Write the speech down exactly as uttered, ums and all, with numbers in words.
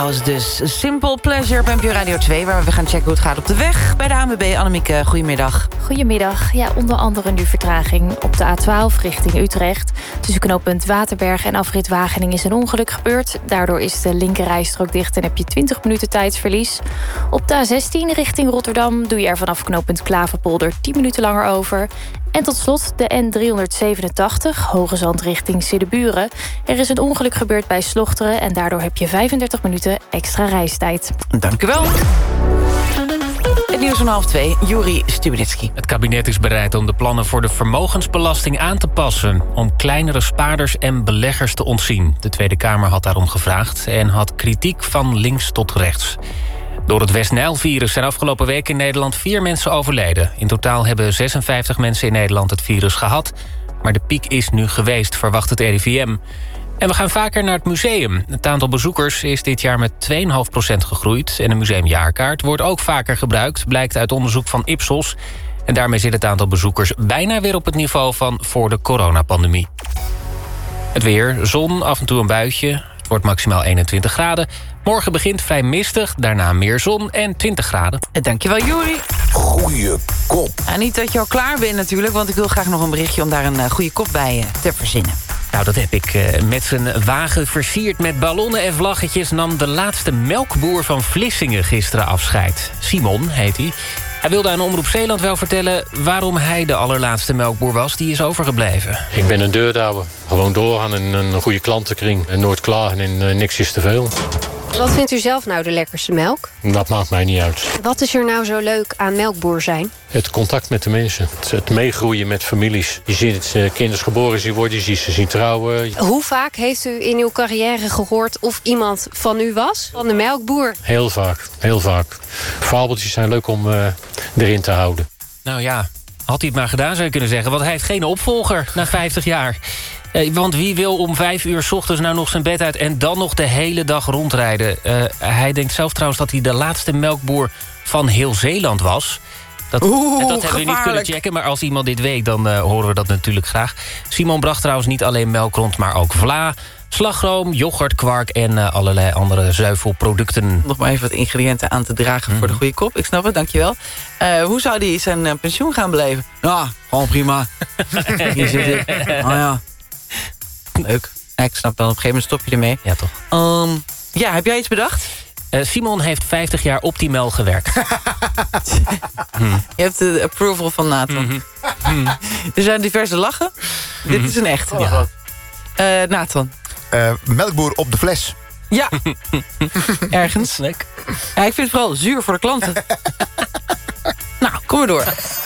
House dus. Simple Pleasure bij N P O Radio twee... waar we gaan checken hoe het gaat op de weg. Bij de A N W B, Annemieke, goedemiddag. Goedemiddag. Ja, onder andere nu vertraging op de A twaalf richting Utrecht. Tussen knooppunt Waterberg en afrit Wageningen is een ongeluk gebeurd. Daardoor is de linkerrijstrook dicht en heb je twintig minuten tijdsverlies. Op de A zestien richting Rotterdam doe je er vanaf knooppunt Klaverpolder tien minuten langer over. En tot slot de N driehonderdzevenentachtig, Hoge Zand richting Siddeburen. Er is een ongeluk gebeurd bij Slochteren... en daardoor heb je vijfendertig minuten extra reistijd. Dank u wel. Het nieuws van half twee, Juri Stubenitski. Het kabinet is bereid om de plannen voor de vermogensbelasting aan te passen... om kleinere spaarders en beleggers te ontzien. De Tweede Kamer had daarom gevraagd... en had kritiek van links tot rechts. Door het West-Nijl-virus zijn afgelopen week in Nederland vier mensen overleden. In totaal hebben zesenvijftig mensen in Nederland het virus gehad. Maar de piek is nu geweest, verwacht het R I V M. En we gaan vaker naar het museum. Het aantal bezoekers is dit jaar met twee komma vijf procent gegroeid. En de museumjaarkaart wordt ook vaker gebruikt, blijkt uit onderzoek van Ipsos. En daarmee zit het aantal bezoekers bijna weer op het niveau van voor de coronapandemie. Het weer, zon, af en toe een buitje. Het wordt maximaal eenentwintig graden. Morgen begint vrij mistig, daarna meer zon en twintig graden. Dankjewel, Juri. Goeie kop. Ja, niet dat je al klaar bent natuurlijk... want ik wil graag nog een berichtje om daar een uh, goede kop bij uh, te verzinnen. Nou, dat heb ik. Uh, met zijn wagen versierd met ballonnen en vlaggetjes... nam de laatste melkboer van Vlissingen gisteren afscheid. Simon heet hij. Hij wilde aan Omroep Zeeland wel vertellen... waarom hij de allerlaatste melkboer was die is overgebleven. Ik ben een deurdouwer. Gewoon doorgaan en een goede klantenkring. En nooit klagen en uh, niks is te veel. Wat vindt u zelf nou de lekkerste melk? Dat maakt mij niet uit. Wat is er nou zo leuk aan melkboer zijn? Het contact met de mensen. Het, het meegroeien met families. Je ziet het, uh, kinderen geboren zien worden, je ziet ze zien trouwen. Hoe vaak heeft u in uw carrière gehoord of iemand van u was? Van de melkboer? Heel vaak, heel vaak. Fabeltjes zijn leuk om uh, erin te houden. Nou ja, had hij het maar gedaan zou je kunnen zeggen. Want hij heeft geen opvolger na vijftig jaar. Eh, want wie wil om vijf uur 's ochtends nou nog zijn bed uit... en dan nog de hele dag rondrijden? Uh, hij denkt zelf trouwens dat hij de laatste melkboer van heel Zeeland was. Dat, Oeh, en dat hebben we niet kunnen checken, maar als iemand dit weet... dan uh, horen we dat natuurlijk graag. Simon bracht trouwens niet alleen melk rond, maar ook vla... slagroom, yoghurt, kwark en uh, allerlei andere zuivelproducten. Nog maar even wat ingrediënten aan te dragen mm. voor de goede kop. Ik snap het, dankjewel. Uh, hoe zou hij zijn uh, pensioen gaan beleven? Ja, gewoon prima. Hier zit ik. Oh ja. Leuk. Ja, ik snap dan, op een gegeven moment stop je ermee. Ja, toch. Um, ja, heb jij iets bedacht? Uh, Simon heeft vijftig jaar optimaal gewerkt. hmm. Je hebt de approval van Nathan. Mm-hmm. Mm. Er zijn diverse lachen. Mm-hmm. Dit is een echt. Oh, ja. uh, Nathan. Uh, melkboer op de fles. Ja. Ergens. Ja, ik vind het vooral zuur voor de klanten. Nou, kom maar door.